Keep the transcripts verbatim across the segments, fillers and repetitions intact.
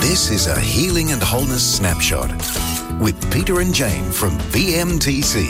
This is a Healing and Wholeness Snapshot with Peter and Jane from V M T C.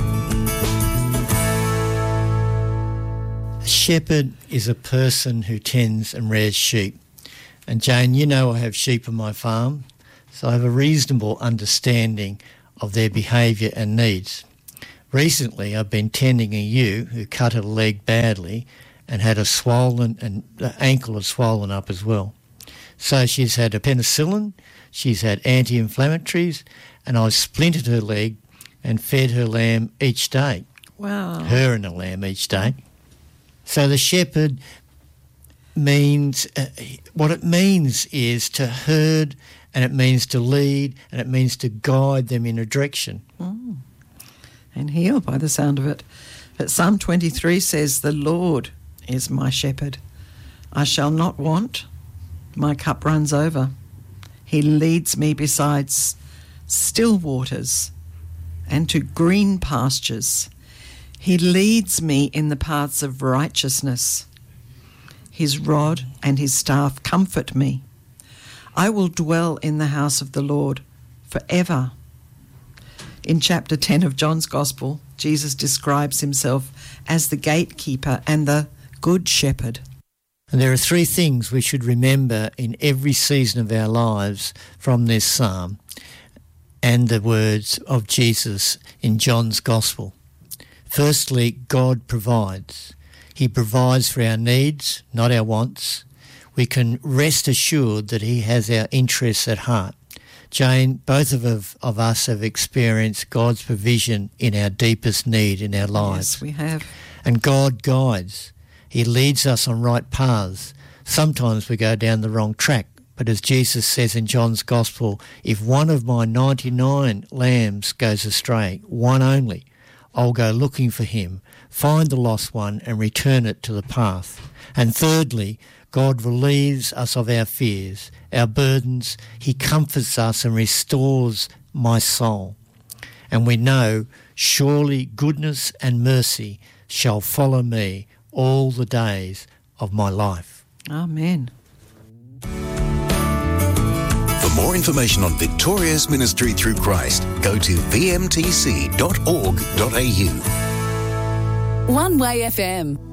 A shepherd is a person who tends and rears sheep. And Jane, you know I have sheep on my farm, so I have a reasonable understanding of their behaviour and needs. Recently I've been tending a ewe who cut her leg badly and had a swollen, and the ankle has swollen up as well. So she's had a penicillin, she's had anti-inflammatories, and I splintered her leg and fed her lamb each day. Wow. Her and a lamb each day. So the shepherd means, uh, what it means is to herd, and it means to lead, and it means to guide them in a direction. Mm. And heal by the sound of it. But Psalm twenty-three says, "The Lord is my shepherd. I shall not want. My cup runs over. He leads me beside still waters and to green pastures. He leads me in the paths of righteousness. His rod and his staff comfort me. I will dwell in the house of the Lord forever." In chapter ten of John's Gospel, Jesus describes himself as the gatekeeper and the good shepherd. And there are three things we should remember in every season of our lives from this psalm and the words of Jesus in John's Gospel. Firstly, God provides. He provides for our needs, not our wants. We can rest assured that he has our interests at heart. Jane, both of, of us have experienced God's provision in our deepest need in our lives. Yes, we have. And God guides. He leads us on right paths. Sometimes we go down the wrong track, but as Jesus says in John's Gospel, if one of my ninety-nine lambs goes astray, one only, I'll go looking for him, find the lost one and return it to the path. And thirdly, God relieves us of our fears, our burdens. He comforts us and restores my soul. And we know, surely goodness and mercy shall follow me all the days of my life. Amen. For more information on Victoria's ministry through Christ, go to v m t c dot org dot a u. One Way F M.